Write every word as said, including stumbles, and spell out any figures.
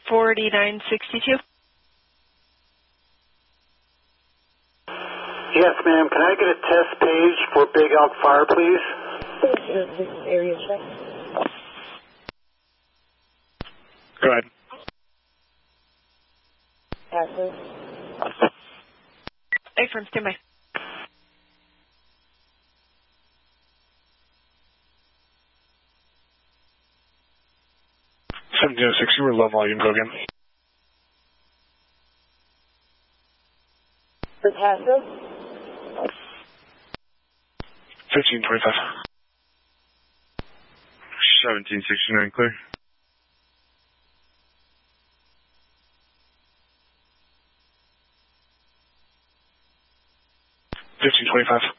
forty-nine sixty-two. Yes, ma'am. Can I get a test page for Big Elk Fire, please? This is area check. Go ahead. Active. A-firm, stand by. seventeen oh six, you were low volume, go again. For passive. fifteen twenty-five. seventeen sixty-nine, clear. fifteen twenty-five.